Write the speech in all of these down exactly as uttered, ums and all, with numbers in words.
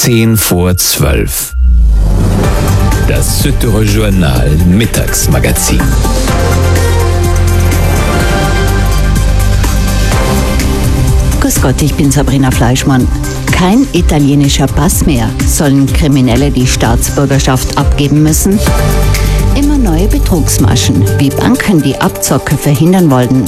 zehn vor zwölf. Das Süddeutsche Journal Mittagsmagazin. Grüß Gott, ich bin Sabrina Fleischmann. Kein italienischer Pass mehr. Sollen Kriminelle die Staatsbürgerschaft abgeben müssen? Immer neue Betrugsmaschen, wie Banken die Abzocke verhindern wollten.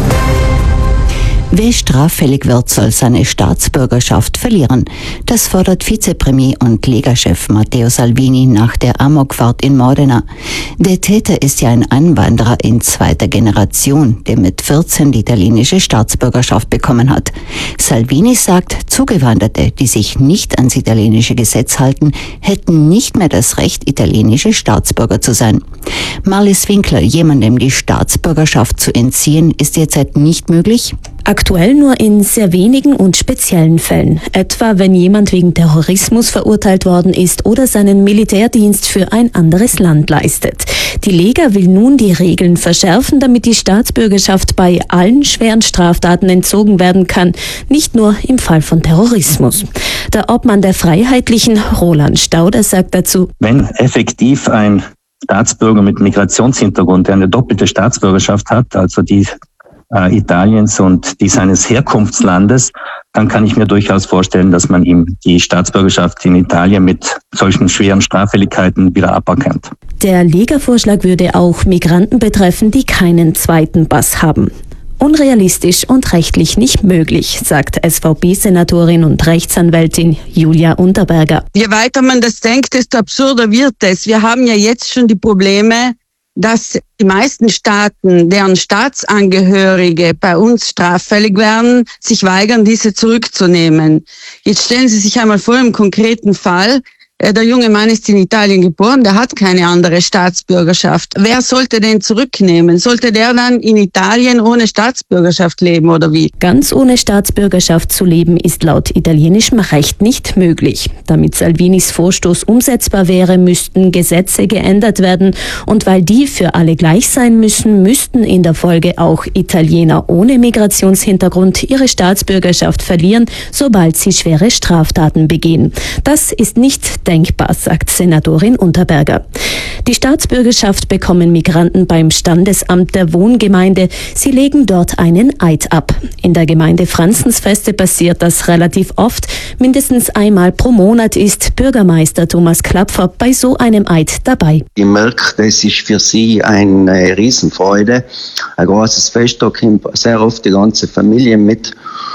Wer straffällig wird, soll seine Staatsbürgerschaft verlieren. Das fordert Vizepremier und Lega-Chef Matteo Salvini nach der Amokfahrt in Modena. Der Täter ist ja ein Einwanderer in zweiter Generation, der mit vierzehn die italienische Staatsbürgerschaft bekommen hat. Salvini sagt, Zugewanderte, die sich nicht ans italienische Gesetz halten, hätten nicht mehr das Recht, italienische Staatsbürger zu sein. Marlies Winkler, jemandem die Staatsbürgerschaft zu entziehen, ist derzeit nicht möglich? Aktuell nur in sehr wenigen und speziellen Fällen. Etwa wenn jemand wegen Terrorismus verurteilt worden ist oder seinen Militärdienst für ein anderes Land leistet. Die Lega will nun die Regeln verschärfen, damit die Staatsbürgerschaft bei allen schweren Straftaten entzogen werden kann, nicht nur im Fall von Terrorismus. Der Obmann der Freiheitlichen, Roland Stauder, sagt dazu: Wenn effektiv ein Staatsbürger mit Migrationshintergrund, der eine doppelte Staatsbürgerschaft hat, also die äh, Italiens und die seines Herkunftslandes, dann kann ich mir durchaus vorstellen, dass man ihm die Staatsbürgerschaft in Italien mit solchen schweren Straffälligkeiten wieder aberkennt. Der Lega-Vorschlag würde auch Migranten betreffen, die keinen zweiten Pass haben. Unrealistisch und rechtlich nicht möglich, sagt S V P-Senatorin und Rechtsanwältin Julia Unterberger. Je weiter man das denkt, desto absurder wird es. Wir haben ja jetzt schon die Probleme, dass die meisten Staaten, deren Staatsangehörige bei uns straffällig werden, sich weigern, diese zurückzunehmen. Jetzt stellen Sie sich einmal vor, im konkreten Fall, der junge Mann ist in Italien geboren, der hat keine andere Staatsbürgerschaft. Wer sollte den zurücknehmen? Sollte der dann in Italien ohne Staatsbürgerschaft leben oder wie? Ganz ohne Staatsbürgerschaft zu leben ist laut italienischem Recht nicht möglich. Damit Salvinis Vorstoß umsetzbar wäre, müssten Gesetze geändert werden. Und weil die für alle gleich sein müssen, müssten in der Folge auch Italiener ohne Migrationshintergrund ihre Staatsbürgerschaft verlieren, sobald sie schwere Straftaten begehen. Das ist nicht denkbar, sagt Senatorin Unterberger. Die Staatsbürgerschaft bekommen Migranten beim Standesamt der Wohngemeinde. Sie legen dort einen Eid ab. In der Gemeinde Franzensfeste passiert das relativ oft. Mindestens einmal pro Monat ist Bürgermeister Thomas Klapfer bei so einem Eid dabei. Ich merke, das ist für sie eine Riesenfreude. Ein großes Fest, da kommt sehr oft die ganze Familie mit.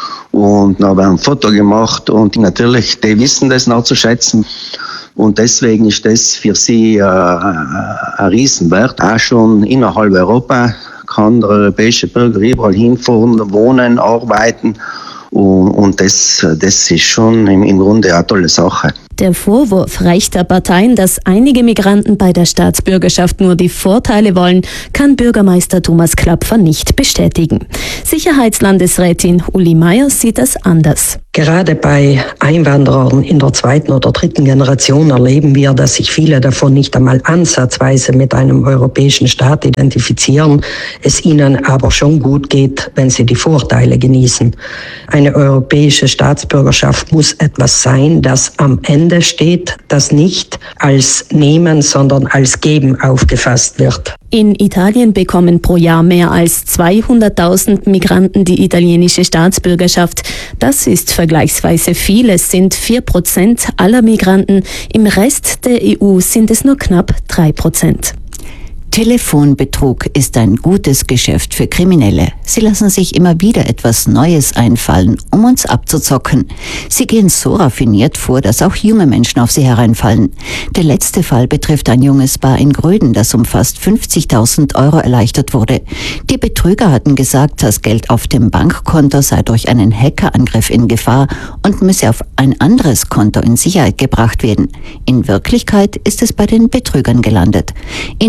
Und dann haben wir ein Foto gemacht und natürlich, die wissen das noch zu schätzen. Und deswegen ist das für sie äh, ein Riesenwert. Auch schon innerhalb Europa kann der europäische Bürger überall hinfahren, wohnen, arbeiten. Und, und das, das ist schon im, im Grunde eine tolle Sache. Der Vorwurf rechter Parteien, dass einige Migranten bei der Staatsbürgerschaft nur die Vorteile wollen, kann Bürgermeister Thomas Klapfer nicht bestätigen. Sicherheitslandesrätin Uli Meier sieht das anders. Gerade bei Einwanderern in der zweiten oder dritten Generation erleben wir, dass sich viele davon nicht einmal ansatzweise mit einem europäischen Staat identifizieren, es ihnen aber schon gut geht, wenn sie die Vorteile genießen. Eine europäische Staatsbürgerschaft muss etwas sein, das am Ende steht, das nicht als Nehmen, sondern als Geben aufgefasst wird. In Italien bekommen pro Jahr mehr als zweihunderttausend Migranten die italienische Staatsbürgerschaft. Das ist vergleichsweise viel. Es sind vier Prozent aller Migranten. Im Rest der E U sind es nur knapp drei Prozent. Telefonbetrug ist ein gutes Geschäft für Kriminelle. Sie lassen sich immer wieder etwas Neues einfallen, um uns abzuzocken. Sie gehen so raffiniert vor, dass auch junge Menschen auf sie hereinfallen. Der letzte Fall betrifft ein junges Paar in Gröden, das um fast fünfzigtausend Euro erleichtert wurde. Die Betrüger hatten gesagt, das Geld auf dem Bankkonto sei durch einen Hackerangriff in Gefahr und müsse auf ein anderes Konto in Sicherheit gebracht werden. In Wirklichkeit ist es bei den Betrügern gelandet. In anderen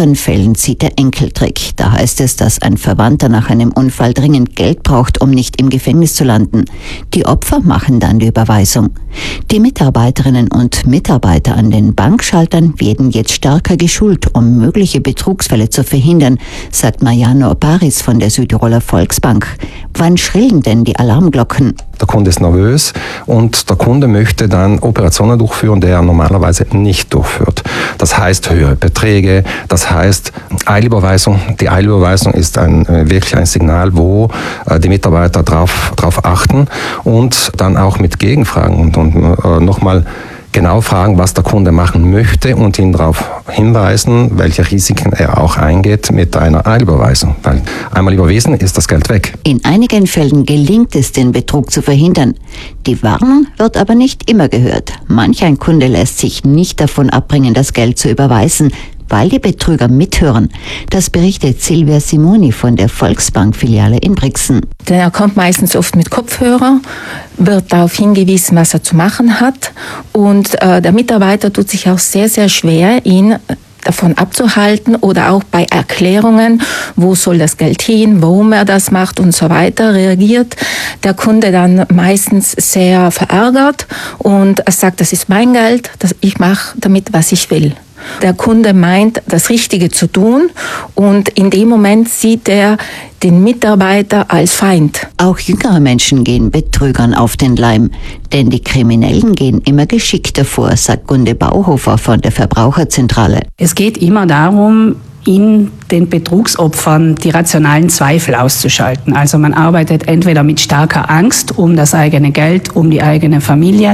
anderen Fällen zieht der Enkeltrick. Da heißt es, dass ein Verwandter nach einem Unfall dringend Geld braucht, um nicht im Gefängnis zu landen. Die Opfer machen dann die Überweisung. Die Mitarbeiterinnen und Mitarbeiter an den Bankschaltern werden jetzt stärker geschult, um mögliche Betrugsfälle zu verhindern, sagt Mariano Paris von der Südtiroler Volksbank. Wann schrillen denn die Alarmglocken? Der Kunde ist nervös und der Kunde möchte dann Operationen durchführen, die er normalerweise nicht durchführt. Das heißt höhere Beträge, das heißt Eilüberweisung. Die Eilüberweisung ist ein, wirklich ein Signal, wo die Mitarbeiter drauf, drauf achten und dann auch mit Gegenfragen und, und äh, nochmal genau fragen, was der Kunde machen möchte und ihn darauf hinweisen, welche Risiken er auch eingeht mit einer Eilüberweisung. Weil einmal überwiesen ist das Geld weg. In einigen Fällen gelingt es, den Betrug zu verhindern. Die Warnung wird aber nicht immer gehört. Manch ein Kunde lässt sich nicht davon abbringen, das Geld zu überweisen, weil die Betrüger mithören. Das berichtet Silvia Simoni von der Volksbank-Filiale in Brixen. Der kommt meistens oft mit Kopfhörer, wird darauf hingewiesen, was er zu machen hat. Und äh, der Mitarbeiter tut sich auch sehr, sehr schwer, ihn davon abzuhalten oder auch bei Erklärungen, wo soll das Geld hin, warum er das macht und so weiter, reagiert der Kunde dann meistens sehr verärgert und sagt, das ist mein Geld, das ich mache damit, was ich will. Der Kunde meint, das Richtige zu tun und in dem Moment sieht er den Mitarbeiter als Feind. Auch jüngere Menschen gehen Betrügern auf den Leim, denn die Kriminellen gehen immer geschickter vor, sagt Gunde Bauhofer von der Verbraucherzentrale. Es geht immer darum, in den Betrugsopfern die rationalen Zweifel auszuschalten. Also man arbeitet entweder mit starker Angst um das eigene Geld, um die eigene Familie.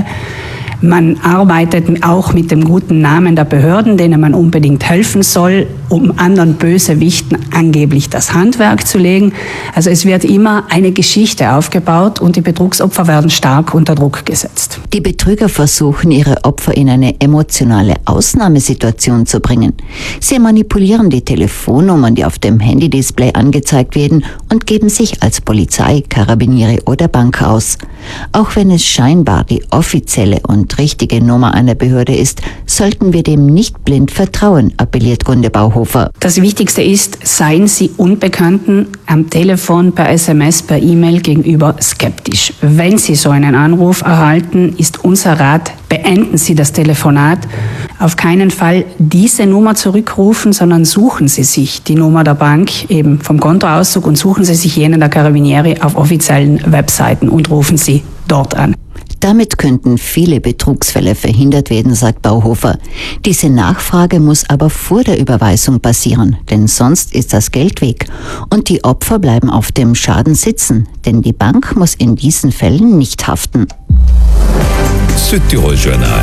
Man arbeitet auch mit dem guten Namen der Behörden, denen man unbedingt helfen soll, um anderen Bösewichten angeblich das Handwerk zu legen. Also es wird immer eine Geschichte aufgebaut und die Betrugsopfer werden stark unter Druck gesetzt. Die Betrüger versuchen, ihre Opfer in eine emotionale Ausnahmesituation zu bringen. Sie manipulieren die Telefonnummern, die auf dem Handy-Display angezeigt werden, und geben sich als Polizei, Karabiniere oder Bank aus. Auch wenn es scheinbar die offizielle und richtige Nummer einer Behörde ist, sollten wir dem nicht blind vertrauen, appelliert Gunde Bauhofer. Das Wichtigste ist, seien Sie Unbekannten am Telefon, per S M S, per E-Mail gegenüber skeptisch. Wenn Sie so einen Anruf erhalten, ist unser Rat, beenden Sie das Telefonat. Auf keinen Fall diese Nummer zurückrufen, sondern suchen Sie sich die Nummer der Bank, eben vom Kontoauszug, und suchen Sie sich jene der Karabiniere auf offiziellen Webseiten und rufen Sie dort an. Damit könnten viele Betrugsfälle verhindert werden, sagt Bauhofer. Diese Nachfrage muss aber vor der Überweisung passieren, denn sonst ist das Geld weg. Und die Opfer bleiben auf dem Schaden sitzen, denn die Bank muss in diesen Fällen nicht haften. Südtirol Journal.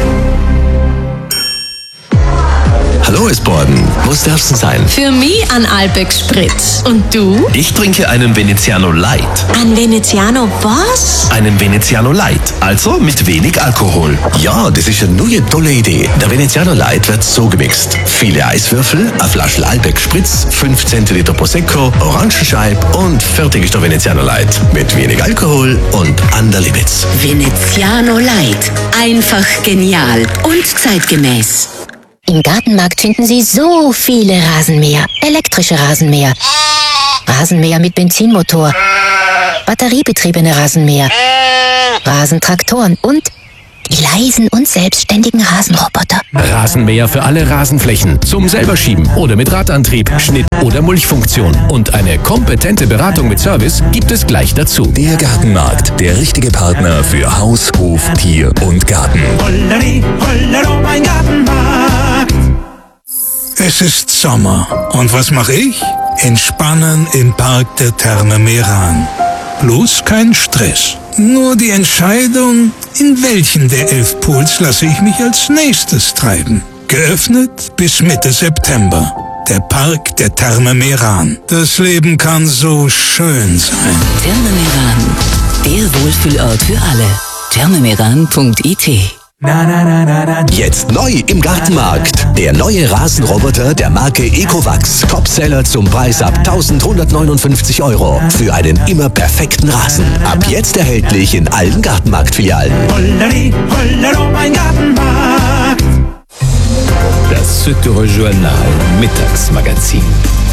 Hallo, es Borden. Was darf's denn sein? Für mich ein Alpex Spritz. Und du? Ich trinke einen Veneziano Light. Ein Veneziano was? Einen Veneziano Light, also mit wenig Alkohol. Ja, das ist eine neue tolle Idee. Der Veneziano Light wird so gemixt. Viele Eiswürfel, eine Flasche Alpex Spritz, fünf Zentiliter Prosecco, Orangenscheib und fertig ist der Veneziano Light. Mit wenig Alkohol und an der Limits. Veneziano Light. Einfach genial und zeitgemäß. Im Gartenmarkt finden Sie so viele Rasenmäher. Elektrische Rasenmäher, Rasenmäher mit Benzinmotor, batteriebetriebene Rasenmäher, Rasentraktoren und die leisen und selbstständigen Rasenroboter. Rasenmäher für alle Rasenflächen, zum selberschieben oder mit Radantrieb, Schnitt- oder Mulchfunktion. Und eine kompetente Beratung mit Service gibt es gleich dazu. Der Gartenmarkt, der richtige Partner für Haus, Hof, Tier und Garten. Holleri, hollero, mein Gartenmarkt. Es ist Sommer. Und was mache ich? Entspannen im Park der Therme Meran. Bloß kein Stress. Nur die Entscheidung, in welchen der elf Pools lasse ich mich als nächstes treiben. Geöffnet bis Mitte September. Der Park der Therme Meran. Das Leben kann so schön sein. Therme Meran, der Wohlfühlort für alle. thermemeran punkt I T. Na, na, na, na, na. Jetzt neu im Gartenmarkt. Der neue Rasenroboter der Marke Ecovacs. Topseller zum Preis ab eintausendeinhundertneunundfünfzig Euro. Für einen immer perfekten Rasen. Ab jetzt erhältlich in allen Gartenmarktfilialen. Holleri, hollero, mein Gartenmarkt. Das Südtirol-Journal Mittagsmagazin.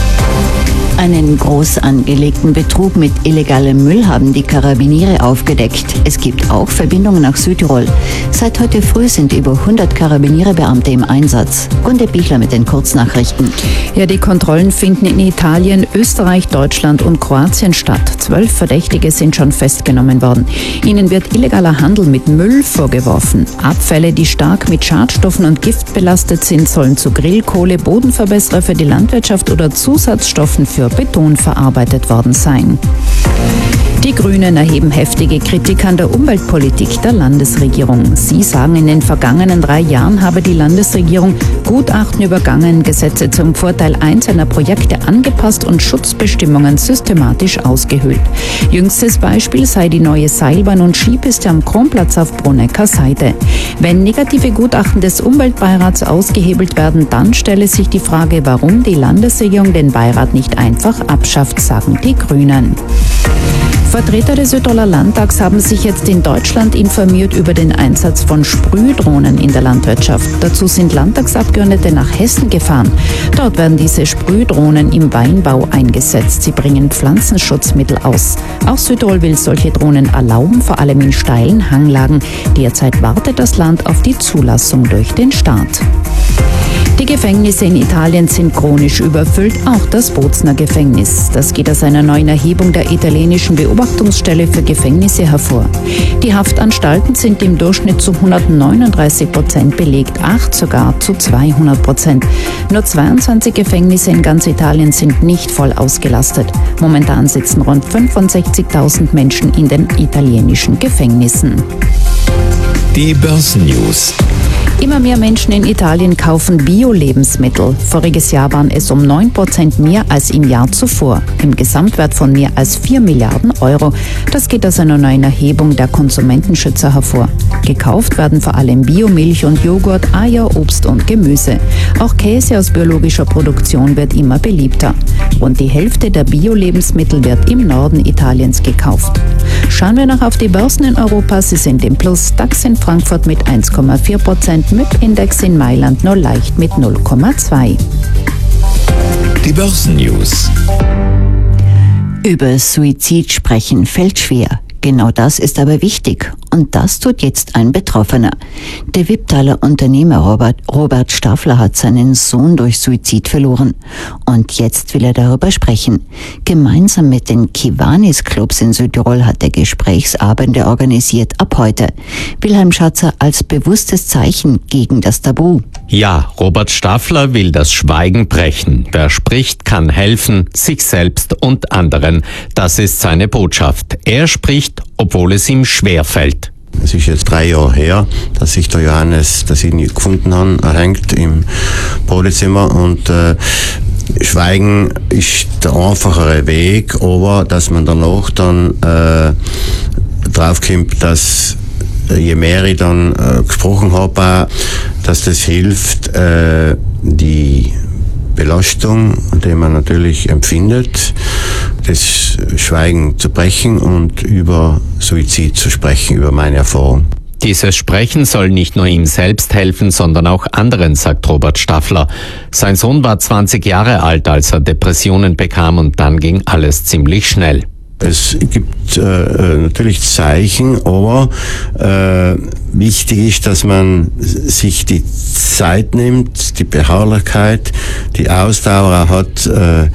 Einen groß angelegten Betrug mit illegalem Müll haben die Karabiniere aufgedeckt. Es gibt auch Verbindungen nach Südtirol. Seit heute früh sind über hundert Karabinierebeamte im Einsatz. Gunde Bichler mit den Kurznachrichten. Ja, die Kontrollen finden in Italien, Österreich, Deutschland und Kroatien statt. Zwölf Verdächtige sind schon festgenommen worden. Ihnen wird illegaler Handel mit Müll vorgeworfen. Abfälle, die stark mit Schadstoffen und Gift belastet sind, sollen zu Grillkohle, Bodenverbesserer für die Landwirtschaft oder Zusatzstoffen für Beton verarbeitet worden sein. Die Grünen erheben heftige Kritik an der Umweltpolitik der Landesregierung. Sie sagen, in den vergangenen drei Jahren habe die Landesregierung Gutachten übergangen, Gesetze zum Vorteil einzelner Projekte angepasst und Schutzbestimmungen systematisch ausgehöhlt. Jüngstes Beispiel sei die neue Seilbahn- und Skipiste am Kronplatz auf Brunecker Seite. Wenn negative Gutachten des Umweltbeirats ausgehebelt werden, dann stelle sich die Frage, warum die Landesregierung den Beirat nicht einfach abschafft, sagen die Grünen. Vertreter des Südtiroler Landtags haben sich jetzt in Deutschland informiert über den Einsatz von Sprühdrohnen in der Landwirtschaft. Dazu sind Landtagsabgeordnete nach Hessen gefahren. Dort werden diese Sprühdrohnen im Weinbau eingesetzt. Sie bringen Pflanzenschutzmittel aus. Auch Südtirol will solche Drohnen erlauben, vor allem in steilen Hanglagen. Derzeit wartet das Land auf die Zulassung durch den Staat. Die Gefängnisse in Italien sind chronisch überfüllt, auch das Bozner Gefängnis. Das geht aus einer neuen Erhebung der italienischen Beobachtungsstelle für Gefängnisse hervor. Die Haftanstalten sind im Durchschnitt zu hundertneununddreißig Prozent belegt, acht sogar zu zweihundert Prozent. Nur zweiundzwanzig Gefängnisse in ganz Italien sind nicht voll ausgelastet. Momentan sitzen rund fünfundsechzigtausend Menschen in den italienischen Gefängnissen. Die Börsennews. Immer mehr Menschen in Italien kaufen Bio-Lebensmittel. Voriges Jahr waren es um neun Prozent mehr als im Jahr zuvor. Im Gesamtwert von mehr als vier Milliarden Euro. Das geht aus einer neuen Erhebung der Konsumentenschützer hervor. Gekauft werden vor allem Biomilch und Joghurt, Eier, Obst und Gemüse. Auch Käse aus biologischer Produktion wird immer beliebter. Rund die Hälfte der Bio-Lebensmittel wird im Norden Italiens gekauft. Schauen wir noch auf die Börsen in Europa. Sie sind im Plus. DAX in Frankfurt mit eins Komma vier Prozent. M I P-Index in Mailand nur leicht mit null Komma zwei. Die Börsennews. Über Suizid sprechen fällt schwer. Genau das ist aber wichtig. Und das tut jetzt ein Betroffener. Der Wipptaler Unternehmer Robert, Robert Staffler hat seinen Sohn durch Suizid verloren. Und jetzt will er darüber sprechen. Gemeinsam mit den Kiwanis-Clubs in Südtirol hat er Gesprächsabende organisiert ab heute. Wilhelm Schatzer als bewusstes Zeichen gegen das Tabu. Ja, Robert Staffler will das Schweigen brechen. Wer spricht, kann helfen, sich selbst und anderen. Das ist seine Botschaft. Er spricht, obwohl es ihm schwerfällt. Es ist jetzt drei Jahre her, dass ich der Johannes, dass ich ihn gefunden habe, erhängt im Badezimmer und äh, Schweigen ist der einfachere Weg, aber dass man danach dann äh, draufkommt, dass je mehr ich dann äh, gesprochen habe, dass das hilft, äh, die Belastung, die man natürlich empfindet, das Schweigen zu brechen und über Suizid zu sprechen, über meine Erfahrung. Dieses Sprechen soll nicht nur ihm selbst helfen, sondern auch anderen, sagt Robert Staffler. Sein Sohn war zwanzig Jahre alt, als er Depressionen bekam und dann ging alles ziemlich schnell. Es gibt äh, natürlich Zeichen, aber äh, wichtig ist, dass man sich die Zeit nimmt, die Beharrlichkeit, die Ausdauer hat, äh,